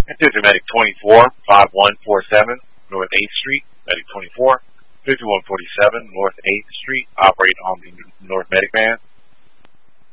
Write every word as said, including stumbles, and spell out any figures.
This is Medic twenty-four, five one four seven, North eighth Street. Medic twenty-four, fifty-one forty-seven, North eighth Street. Operate on the North Medic van.